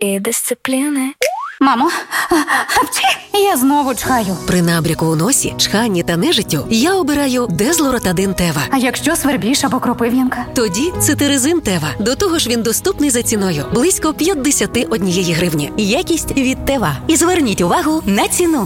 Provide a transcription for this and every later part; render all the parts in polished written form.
і дисципліни. Мамо, я знову чхаю. При набряку у носі, чханні та нежиттю я обираю Дезлоротадин Тева. А якщо свербіж або кропив'янка? Тоді цитиризин Тева. До того ж він доступний за ціною. Близько 51 гривні. Якість від Тева. І зверніть увагу на ціну.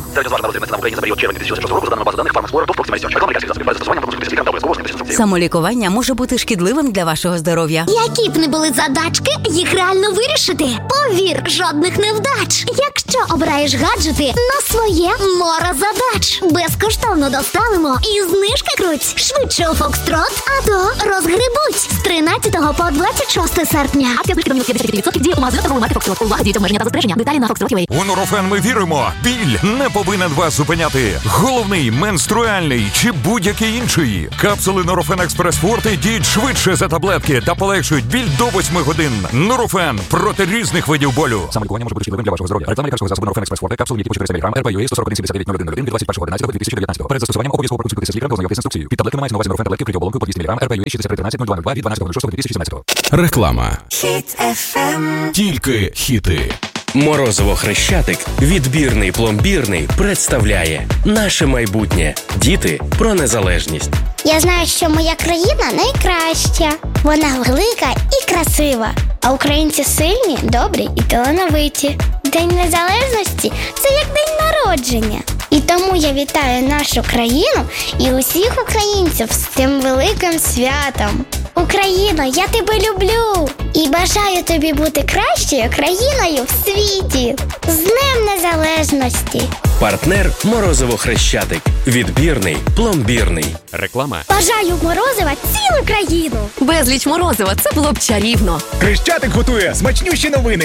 Самолікування може бути шкідливим для вашого здоров'я. Які б не були задачки, їх реально вирішити. Повір, жодних невдач. Якщо обираєш гаджети на своє море задач. Безкоштовно доставимо і знижки круть. Швидше у Фокстрот, а то розгребуть. З 13 по 26 серпня. Акція знижки до мінус 50% діє у магазинах торгової марки Фокстрот. Увага, діють обмеження та застереження. Деталі на Фокстрот.ua. У Нурофен ми віримо. Біль не повинен вас зупиняти. Головний, менструальний чи будь-який інший. Капсули Нурофен Експрес Форте діють швидше за таблетки та полегшують біль до 8 годин. Нурофен проти різних видів болю. Самолікування може бути шкідливим для вашого здоров'я. Реклама лікарського засобу Нурофен Експрес Форте. Капсули діють по 400 мг. РПЮ 141-79-01-01 від 21.11.2019. Перед застосуванням обов'язково проконсультуйте з лікарем та ознайомтесь з інструкцією. Під таблетками мається на увазі Нурофен таблетки вкриті оболонкою по 200 мг. РПЮ 6313-0202 від 12.06.2017. Реклама. Тільки хіти. Морозиво Хрещатик, відбірний пломбірний, представляє наше майбутнє. Діти про незалежність. Я знаю, що моя країна найкраща. Вона велика і красива. А українці сильні, добрі і талановиті. День незалежності – це як день народження. І тому я вітаю нашу країну і усіх українців з цим великим святом. Україно, я тебе люблю і бажаю тобі бути кращою країною в світі. З Днем Незалежності! Партнер Морозиво Хрещатик. Відбірний пломбірний. Реклама. Бажаю морозива цілу країну! Безліч морозива. Це було б чарівно. Хрещатик готує смачнющі новини.